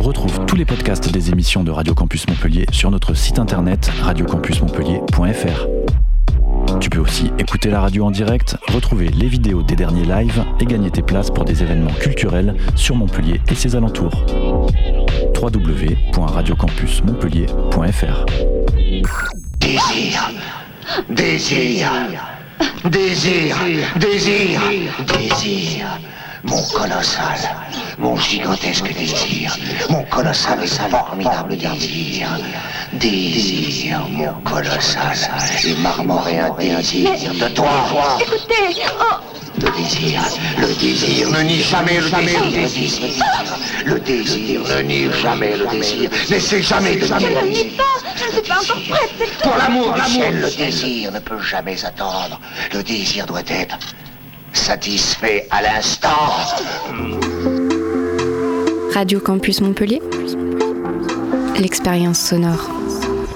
Retrouve tous les podcasts des émissions de Radio Campus Montpellier sur notre site internet radiocampusmontpellier.fr. Tu peux aussi écouter la radio en direct, retrouver les vidéos des derniers lives et gagner tes places pour des événements culturels sur Montpellier et ses alentours. www.radiocampusmontpellier.fr. Désir, désir, désir, désir, désir. Mon colossal, mon gigantesque désir, mon colossal et formidable désir. Désir, mon colossal et marmoréen désir de toi. Écoutez, Le désir ne nie jamais le désir. Le désir ne nie jamais le désir. N'essaie jamais de je ne le nie pas, je ne suis pas encore prête, c'est tout. Pour l'amour du ciel, le désir ne peut jamais attendre. Le désir doit être satisfait à l'instant. Radio Campus Montpellier, l'expérience sonore.